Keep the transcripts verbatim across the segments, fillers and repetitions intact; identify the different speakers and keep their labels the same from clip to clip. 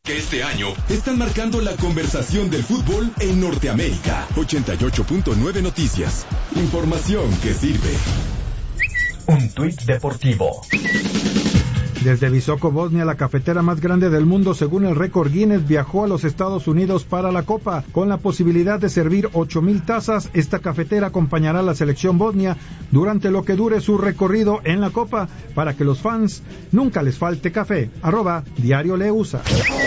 Speaker 1: que este año están marcando la conversación del fútbol en Norteamérica. ochenta y ocho punto nueve Noticias. Información que sirve.
Speaker 2: Un tuit deportivo.
Speaker 3: Desde Visoko, Bosnia, la cafetera más grande del mundo, según el récord Guinness, viajó a los Estados Unidos para la Copa. Con la posibilidad de servir ocho mil tazas, esta cafetera acompañará a la selección bosnia durante lo que dure su recorrido en la Copa, para que los fans nunca les falte café. Arroba Diario Leusa.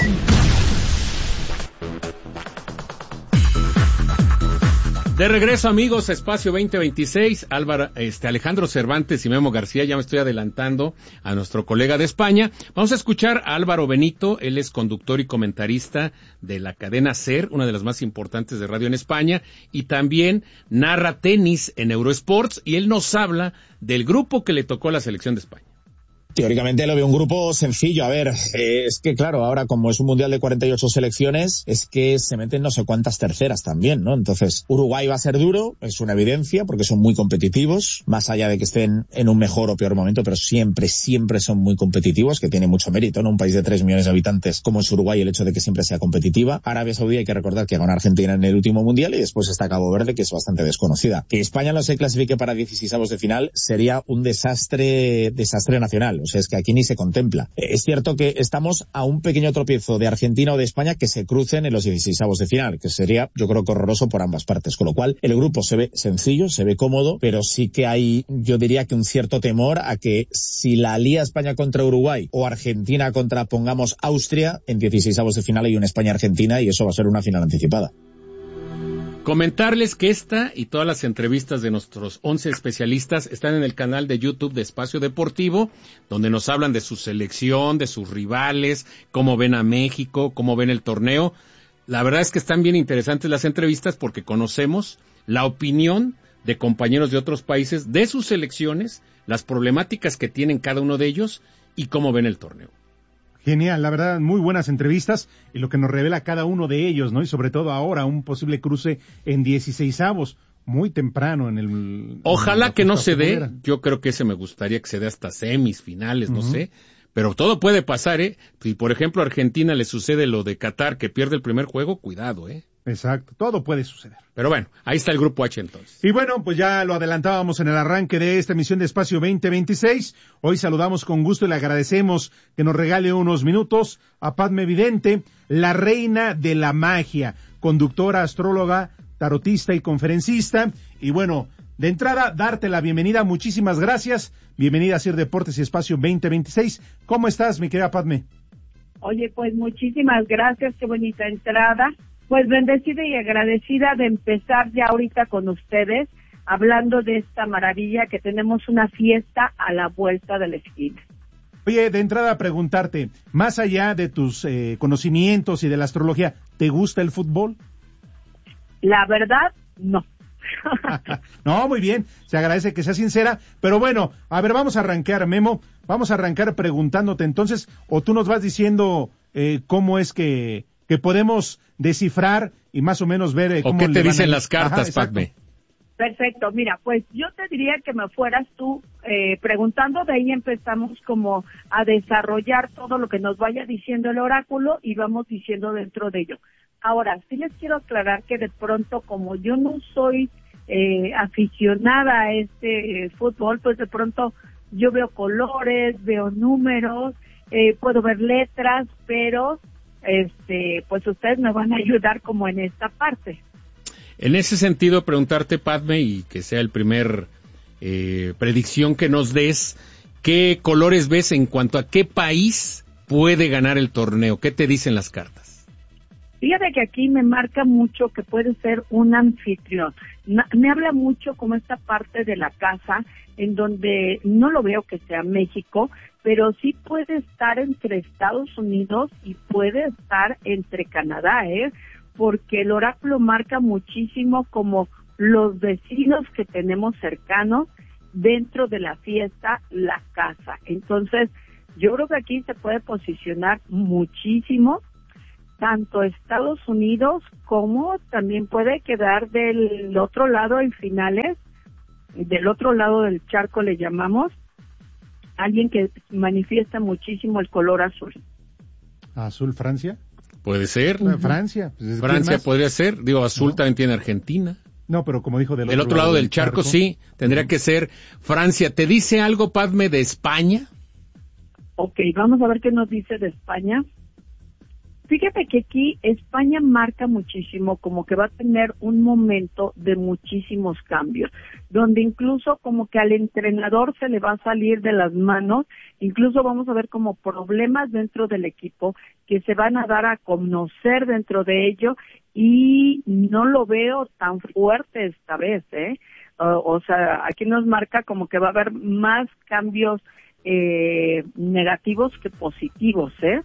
Speaker 4: De regreso, amigos, a Espacio veinte veintiséis, Álvaro, este, Alejandro Cervantes y Memo García, ya me estoy adelantando a nuestro colega de España. Vamos a escuchar a Álvaro Benito, él es conductor y comentarista de la cadena SER, una de las más importantes de radio en España, y también narra tenis en Eurosports, y él nos habla del grupo que le tocó a la selección de España.
Speaker 5: Teóricamente lo veo un grupo sencillo. A ver, eh, es que claro, ahora como es un mundial de cuarenta y ocho selecciones, es que se meten no sé cuántas terceras también, ¿no? Entonces, Uruguay va a ser duro, es una evidencia, porque son muy competitivos, más allá de que estén en un mejor o peor momento, pero siempre, siempre son muy competitivos, que tiene mucho mérito, ¿no? Un país de tres millones de habitantes como es Uruguay, el hecho de que siempre sea competitiva. Arabia Saudí, hay que recordar que ganó Argentina en el último mundial, y después está Cabo Verde, que es bastante desconocida. Que España no se clasifique para dieciseisavos de final sería un desastre, desastre nacional. O sea, es que aquí ni se contempla. Es cierto que estamos a un pequeño tropiezo de Argentina o de España que se crucen en los dieciseisavos de final, que sería, yo creo, que horroroso por ambas partes. Con lo cual, el grupo se ve sencillo, se ve cómodo, pero sí que hay, yo diría que un cierto temor a que si la lía España contra Uruguay o Argentina contra, pongamos, Austria, en dieciseisavos de final hay una España-Argentina y eso va a ser una final anticipada.
Speaker 4: Comentarles que esta y todas las entrevistas de nuestros once especialistas están en el canal de YouTube de Espacio Deportivo, donde nos hablan de su selección, de sus rivales, cómo ven a México, cómo ven el torneo. La verdad es que están bien interesantes las entrevistas porque conocemos la opinión de compañeros de otros países, de sus selecciones, las problemáticas que tienen cada uno de ellos y cómo ven el torneo.
Speaker 6: Genial, la verdad, muy buenas entrevistas y lo que nos revela cada uno de ellos, ¿no? Y sobre todo ahora, un posible cruce en dieciseisavos, muy temprano en el...
Speaker 4: Ojalá
Speaker 6: en
Speaker 4: que no se dé,
Speaker 6: primera.
Speaker 4: yo creo que ese me gustaría que se dé hasta semis, finales, no
Speaker 6: Uh-huh.
Speaker 4: sé, pero todo puede pasar, ¿eh? Si por ejemplo a Argentina le sucede lo de Qatar, que pierde el primer juego, cuidado, ¿eh?
Speaker 6: Exacto, todo puede suceder.
Speaker 4: Pero bueno, ahí está el grupo H entonces.
Speaker 6: Y bueno, pues ya lo adelantábamos en el arranque de esta emisión de Espacio veinte veintiséis. Hoy saludamos con gusto y le agradecemos que nos regale unos minutos a Padme Vidente, la reina de la magia, conductora, astróloga, tarotista y conferencista. Y bueno, de entrada, darte la bienvenida. Muchísimas gracias. Bienvenida a Sir Deportes y Espacio veinte veintiséis. ¿Cómo estás, mi querida Padme?
Speaker 7: Oye, pues muchísimas gracias. Qué bonita entrada. Pues bendecida y agradecida de empezar ya ahorita con ustedes, hablando de esta maravilla que tenemos una fiesta a la vuelta de la esquina.
Speaker 6: Oye, de entrada preguntarte, más allá de tus eh, conocimientos y de la astrología, ¿te gusta el fútbol?
Speaker 7: La verdad, no.
Speaker 6: No, muy bien, se agradece que sea sincera, pero bueno, a ver, vamos a arrancar, Memo, vamos a arrancar preguntándote entonces, o tú nos vas diciendo eh, cómo es que... que podemos descifrar y más o menos ver eh, cómo
Speaker 4: ¿O qué te dicen
Speaker 6: a...
Speaker 4: las cartas, Padme?
Speaker 7: Perfecto, mira, pues yo te diría que me fueras tú eh, preguntando, de ahí empezamos como a desarrollar todo lo que nos vaya diciendo el oráculo y vamos diciendo dentro de ello. Ahora, sí les quiero aclarar que de pronto, como yo no soy eh, aficionada a este eh, fútbol, pues de pronto yo veo colores, veo números, eh, puedo ver letras, pero este, pues ustedes me van a ayudar como en esta parte.
Speaker 4: En ese sentido, preguntarte, Padme, y que sea el primer eh, predicción que nos des, ¿qué colores ves en cuanto a qué país puede ganar el torneo? ¿Qué te dicen las cartas?
Speaker 7: Fíjate que aquí me marca mucho que puede ser un anfitrión. Na, me habla mucho como esta parte de la casa, en donde no lo veo que sea México, pero sí puede estar entre Estados Unidos y puede estar entre Canadá, ¿eh? Porque el oráculo marca muchísimo como los vecinos que tenemos cercanos dentro de la fiesta, la casa. Entonces, yo creo que aquí se puede posicionar muchísimo, tanto Estados Unidos como también puede quedar del otro lado en finales, del otro lado del charco le llamamos, alguien que manifiesta muchísimo el color azul.
Speaker 6: ¿Azul Francia?
Speaker 4: Puede ser.
Speaker 6: Uh-huh. Francia. Pues,
Speaker 4: Francia podría ser. Digo, azul ¿no? también tiene Argentina.
Speaker 6: No, pero como dijo del
Speaker 4: otro, otro lado, lado del charco, charco, sí, tendría uh-huh. que ser Francia. ¿Te dice algo, Padme, de España?
Speaker 7: Ok, vamos a ver qué nos dice de España. Fíjate que aquí España marca muchísimo, como que va a tener un momento de muchísimos cambios, donde incluso como que al entrenador se le va a salir de las manos, incluso vamos a ver como problemas dentro del equipo que se van a dar a conocer dentro de ello, y no lo veo tan fuerte esta vez, ¿eh? Uh, o sea, aquí nos marca como que va a haber más cambios eh, negativos que positivos, ¿eh?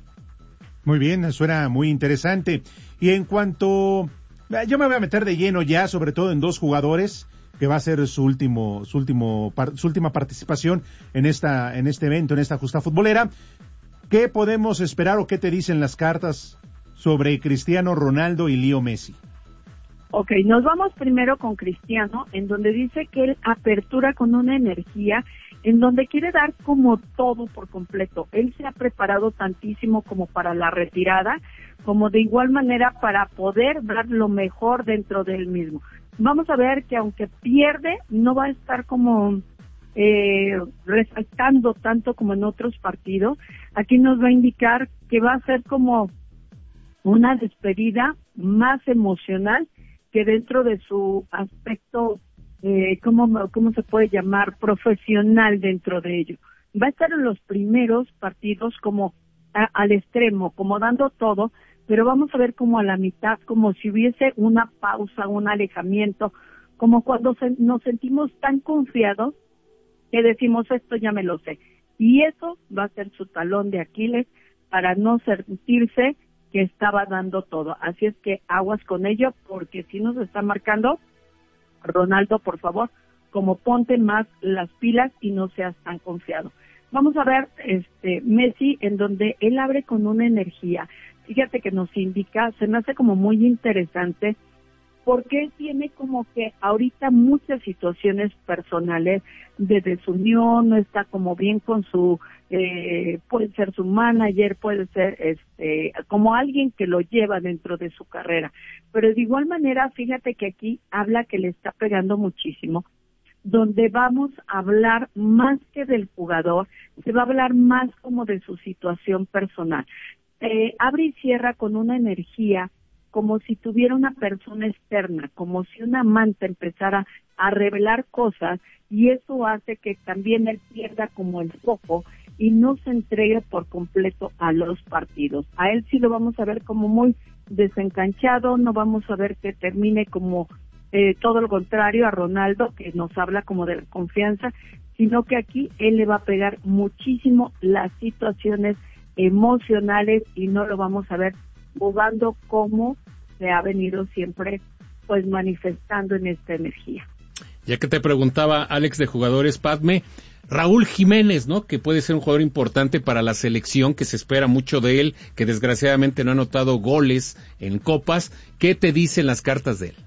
Speaker 6: Muy bien, suena muy interesante. Y en cuanto, yo me voy a meter de lleno ya, sobre todo en dos jugadores, que va a ser su último, su último, su última participación en esta, en este evento, en esta justa futbolera. ¿Qué podemos esperar o qué te dicen las cartas sobre Cristiano Ronaldo y Leo Messi?
Speaker 7: Ok, nos vamos primero con Cristiano, en donde dice que él apertura con una energía en donde quiere dar como todo por completo. Él se ha preparado tantísimo como para la retirada, como de igual manera para poder dar lo mejor dentro de él mismo. Vamos a ver que aunque pierde, no va a estar como eh, resaltando tanto como en otros partidos. Aquí nos va a indicar que va a ser como una despedida más emocional que dentro de su aspecto Eh, ¿cómo, ¿cómo se puede llamar? Profesional dentro de ello. Va a estar en los primeros partidos como a, al extremo, como dando todo, pero vamos a ver como a la mitad, como si hubiese una pausa, un alejamiento, como cuando se, nos sentimos tan confiados que decimos esto ya me lo sé. Y eso va a ser su talón de Aquiles para no sentirse que estaba dando todo. Así es que aguas con ello, porque si nos está marcando Ronaldo, por favor, como ponte más las pilas y no seas tan confiado. Vamos a ver este Messi, en donde él abre con una energía. Fíjate que nos indica, se me hace como muy interesante, porque él tiene como que ahorita muchas situaciones personales de desunión, no está como bien con su, eh, puede ser su manager, puede ser este como alguien que lo lleva dentro de su carrera. Pero de igual manera, fíjate que aquí habla que le está pegando muchísimo, donde vamos a hablar más que del jugador, se va a hablar más como de su situación personal. Eh, abre y cierra con una energía como si tuviera una persona externa, como si una amante empezara a revelar cosas, y eso hace que también él pierda como el foco y no se entregue por completo a los partidos. A él sí lo vamos a ver como muy desencanchado, no vamos a ver que termine como eh, todo lo contrario a Ronaldo, que nos habla como de la confianza, sino que aquí él le va a pegar muchísimo las situaciones emocionales y no lo vamos a ver jugando como se ha venido siempre pues manifestando en esta energía.
Speaker 4: Ya que te preguntaba Alex de jugadores, Padme, Raúl Jiménez, ¿no? Que puede ser un jugador importante para la selección, que se espera mucho de él, que desgraciadamente no ha anotado goles en copas. ¿Qué te dicen las cartas de él?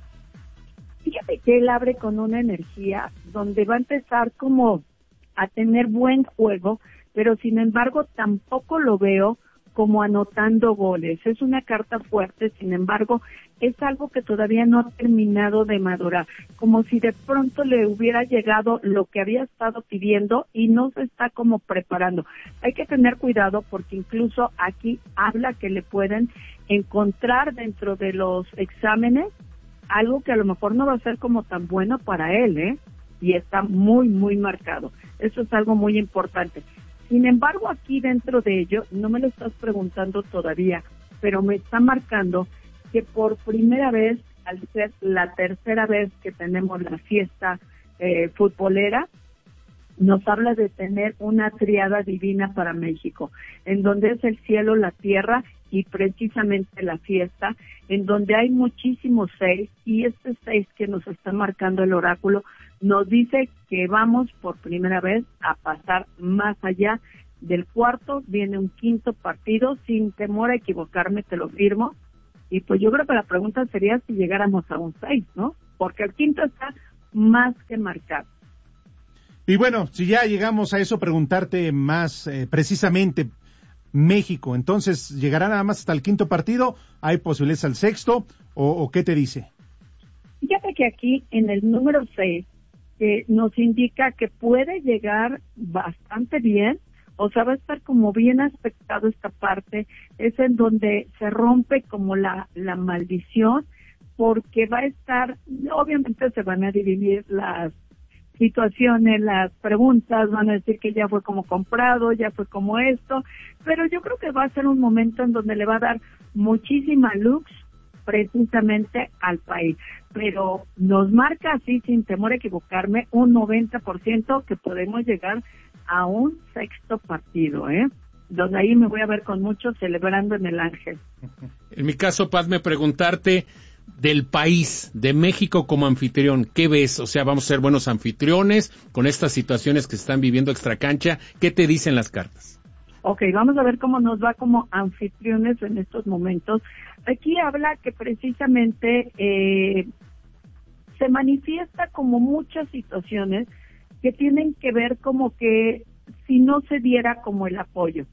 Speaker 7: Fíjate que él abre con una energía donde va a empezar como a tener buen juego, pero sin embargo tampoco lo veo como anotando goles. Es una carta fuerte, sin embargo, es algo que todavía no ha terminado de madurar, como si de pronto le hubiera llegado lo que había estado pidiendo y no se está como preparando. Hay que tener cuidado porque incluso aquí habla que le pueden encontrar dentro de los exámenes algo que a lo mejor no va a ser como tan bueno para él, ¿eh? Y está muy, muy marcado. Eso es algo muy importante. Sin embargo, aquí dentro de ello, no me lo estás preguntando todavía, pero me está marcando que por primera vez, al ser la tercera vez que tenemos la fiesta eh, futbolera, nos habla de tener una triada divina para México, en donde es el cielo, la tierra y precisamente la fiesta, en donde hay muchísimos seis, y este seis que nos está marcando el oráculo nos dice que vamos por primera vez a pasar más allá del cuarto, viene un quinto partido, sin temor a equivocarme, te lo firmo, y pues yo creo que la pregunta sería si llegáramos a un seis, ¿no? Porque el quinto está más que marcado.
Speaker 6: Y bueno, si ya llegamos a eso, preguntarte más eh, precisamente, México. Entonces, ¿llegará nada más hasta el quinto partido? ¿Hay posibilidades al sexto? ¿O, o qué te dice?
Speaker 7: Fíjate que aquí en el número seis eh, nos indica que puede llegar bastante bien, o sea, va a estar como bien aspectado esta parte, es en donde se rompe como la, la maldición, porque va a estar, obviamente se van a dividir las situaciones, las preguntas, van a decir que ya fue como comprado, ya fue como esto, pero yo creo que va a ser un momento en donde le va a dar muchísima luz precisamente al país, pero nos marca así, sin temor a equivocarme, un noventa por ciento que podemos llegar a un sexto partido, ¿eh? Donde ahí me voy a ver con muchos celebrando en el Ángel.
Speaker 4: En mi caso, Padme, preguntarte del país, de México como anfitrión, ¿qué ves? O sea, vamos a ser buenos anfitriones con estas situaciones que se están viviendo extracancha, ¿qué te dicen las cartas?
Speaker 7: Ok, vamos a ver cómo nos va como anfitriones en estos momentos. Aquí habla que precisamente eh, se manifiesta como muchas situaciones que tienen que ver como que si no se diera como el apoyo.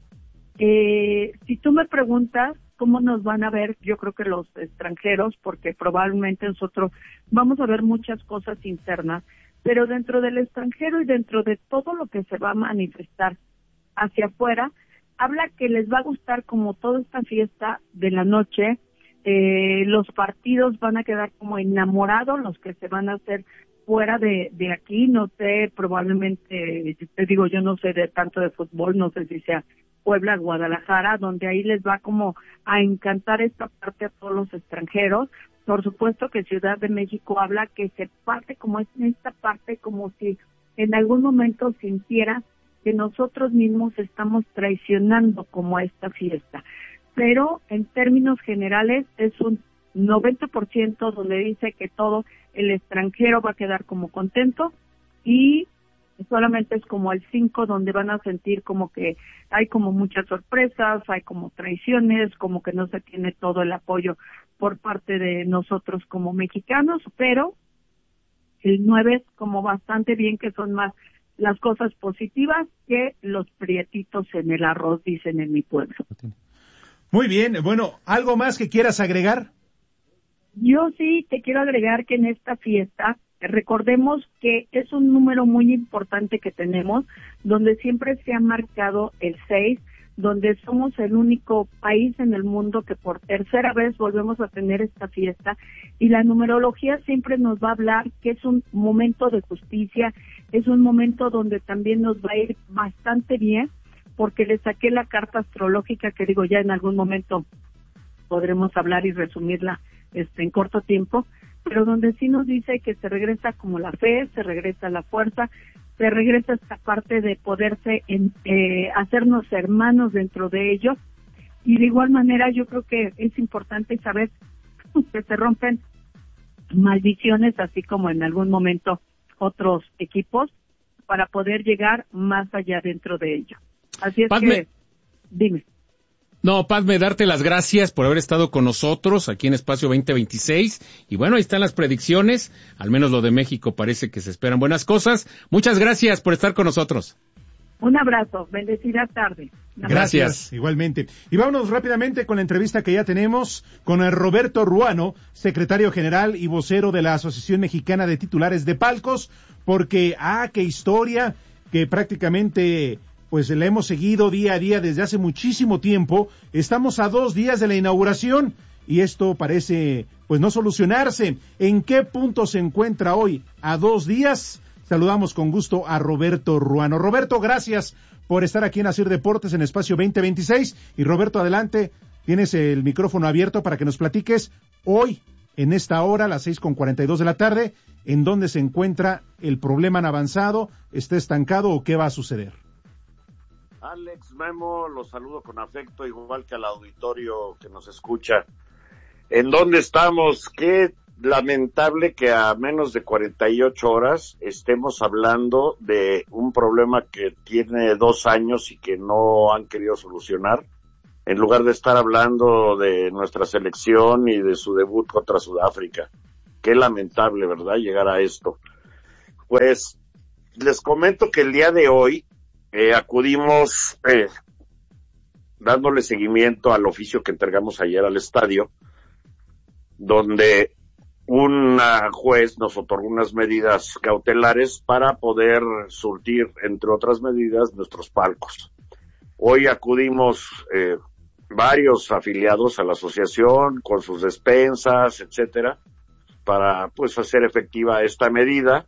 Speaker 7: Eh, si tú me preguntas cómo nos van a ver, yo creo que los extranjeros, porque probablemente nosotros vamos a ver muchas cosas internas, pero dentro del extranjero y dentro de todo lo que se va a manifestar hacia afuera, habla que les va a gustar como toda esta fiesta de la noche, eh, los partidos van a quedar como enamorados, los que se van a hacer fuera de, de aquí, no sé, probablemente, te digo, yo no sé de tanto de fútbol, no sé si sea Puebla, Guadalajara, donde ahí les va como a encantar esta parte a todos los extranjeros. Por supuesto que Ciudad de México habla que se parte como es esta parte como si en algún momento sintiera que nosotros mismos estamos traicionando como a esta fiesta. Pero en términos generales es un noventa por ciento donde dice que todo el extranjero va a quedar como contento y solamente es como el cinco donde van a sentir como que hay como muchas sorpresas, hay como traiciones, como que no se tiene todo el apoyo por parte de nosotros como mexicanos, pero el nueve es como bastante bien, que son más las cosas positivas que los prietitos en el arroz, dicen en mi pueblo.
Speaker 6: Muy bien, bueno, ¿algo más que quieras agregar?
Speaker 7: Yo sí te quiero agregar que en esta fiesta recordemos que es un número muy importante que tenemos, donde siempre se ha marcado el seis, donde somos el único país en el mundo que por tercera vez volvemos a tener esta fiesta, y la numerología siempre nos va a hablar que es un momento de justicia, es un momento donde también nos va a ir bastante bien, porque le saqué la carta astrológica, que digo, ya en algún momento podremos hablar y resumirla este en corto tiempo, pero donde sí nos dice que se regresa como la fe, se regresa la fuerza, se regresa esta parte de poderse en, eh, hacernos hermanos dentro de ellos, y de igual manera yo creo que es importante saber que se rompen maldiciones, así como en algún momento otros equipos, para poder llegar más allá dentro de ello. Así es
Speaker 4: Padme.
Speaker 7: que, dime.
Speaker 4: No, Padme, darte las gracias por haber estado con nosotros aquí en Espacio veinte veintiséis. Y bueno, ahí están las predicciones. Al menos lo de México parece que se esperan buenas cosas. Muchas gracias por estar con nosotros.
Speaker 7: Un abrazo, bendecida tarde.
Speaker 6: Gracias. Gracias, igualmente. Y vámonos rápidamente con la entrevista que ya tenemos con el Roberto Ruano, secretario general y vocero de la Asociación Mexicana de Titulares de Palcos, porque, ah, qué historia, que prácticamente pues la hemos seguido día a día desde hace muchísimo tiempo. Estamos a dos días de la inauguración y esto parece pues no solucionarse. ¿En qué punto se encuentra hoy a dos días? Saludamos con gusto a Roberto Ruano. Roberto, gracias por estar aquí en Asir Deportes en Espacio veinte veintiséis. Y Roberto, adelante, tienes el micrófono abierto para que nos platiques hoy, en esta hora, las seis con cuarenta y dos de la tarde, en dónde se encuentra el problema. ¿Han avanzado? ¿Está estancado o qué va a suceder?
Speaker 8: Alex, Memo, los saludo con afecto, igual que al auditorio que nos escucha. ¿En dónde estamos? Qué lamentable que a menos de cuarenta y ocho horas estemos hablando de un problema que tiene dos años y que no han querido solucionar, en lugar de estar hablando de nuestra selección y de su debut contra Sudáfrica. Qué lamentable, ¿verdad?, llegar a esto. Pues les comento que el día de hoy Eh, acudimos eh, dándole seguimiento al oficio que entregamos ayer al estadio, donde una juez nos otorgó unas medidas cautelares para poder surtir, entre otras medidas, nuestros palcos. Hoy acudimos eh, varios afiliados a la asociación con sus despensas, etcétera, para pues hacer efectiva esta medida.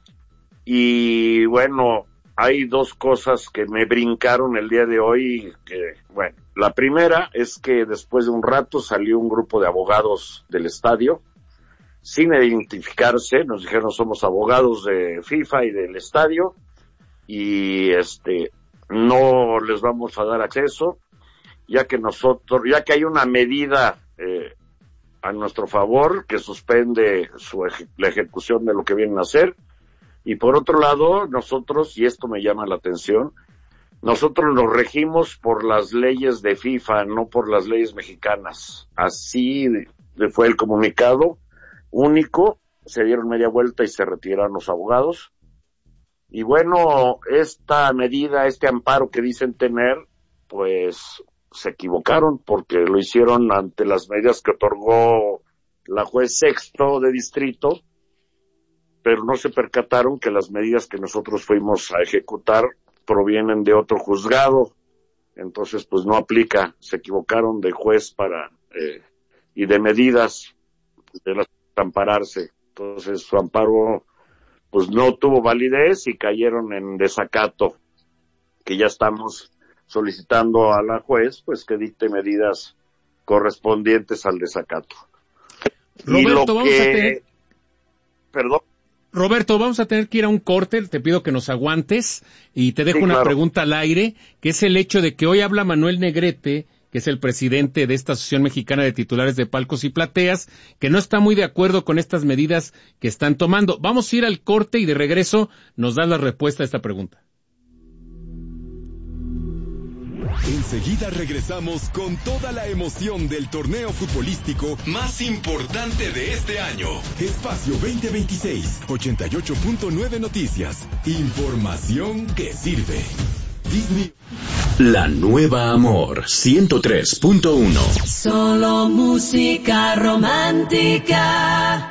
Speaker 8: Y bueno, hay dos cosas que me brincaron el día de hoy. Que, bueno, la primera es que después de un rato salió un grupo de abogados del estadio, sin identificarse, nos dijeron somos abogados de FIFA y del estadio, y este no les vamos a dar acceso, ya que nosotros, ya que hay una medida eh, a nuestro favor que suspende su eje- la ejecución de lo que vienen a hacer. Y por otro lado, nosotros, y esto me llama la atención, nosotros nos regimos por las leyes de FIFA, no por las leyes mexicanas. Así fue el comunicado único, se dieron media vuelta y se retiraron los abogados. Y bueno, esta medida, este amparo que dicen tener, pues se equivocaron porque lo hicieron ante las medidas que otorgó la juez sexto de distrito, pero no se percataron que las medidas que nosotros fuimos a ejecutar provienen de otro juzgado. Entonces, pues no aplica, se equivocaron de juez para eh, y de medidas de las ampararse. Entonces su amparo pues no tuvo validez y cayeron en desacato, que ya estamos solicitando a la juez pues que dicte medidas correspondientes al desacato.
Speaker 4: Roberto,
Speaker 8: y lo
Speaker 4: vamos
Speaker 8: que...
Speaker 4: a tener...
Speaker 8: Perdón.
Speaker 4: Roberto, vamos a tener que ir a un corte, te pido que nos aguantes y te dejo
Speaker 8: Sí,
Speaker 4: una
Speaker 8: claro.
Speaker 4: pregunta al aire, que es el hecho de que hoy habla Manuel Negrete, que es el presidente de esta Asociación Mexicana de Titulares de Palcos y Plateas, que no está muy de acuerdo con estas medidas que están tomando. Vamos a ir al corte y de regreso nos das la respuesta a esta pregunta.
Speaker 1: Enseguida regresamos con toda la emoción del torneo futbolístico más importante de este año. Espacio veinte veintiséis, ochenta y ocho punto nueve Noticias. Información que sirve. Disney.
Speaker 9: La nueva Amor ciento tres punto uno.
Speaker 10: Solo música romántica.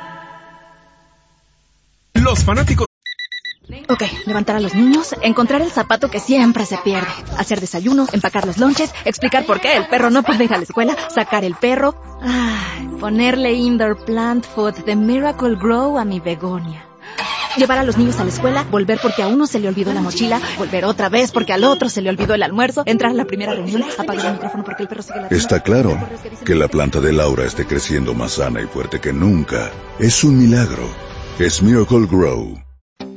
Speaker 1: Los fanáticos.
Speaker 11: Ok, levantar a los niños, encontrar el zapato que siempre se pierde, hacer desayuno, empacar los lonches, explicar por qué el perro no puede ir a la escuela, sacar el perro, ay, ponerle indoor plant food de Miracle Grow a mi begonia. Llevar a los niños a la escuela, volver porque a uno se le olvidó la mochila, volver otra vez porque al otro se le olvidó el almuerzo, entrar a la primera reunión, apagar el micrófono porque el perro sigue la...
Speaker 12: Está claro que la planta de Laura esté creciendo más sana y fuerte que nunca. Es un milagro. Es Miracle Grow.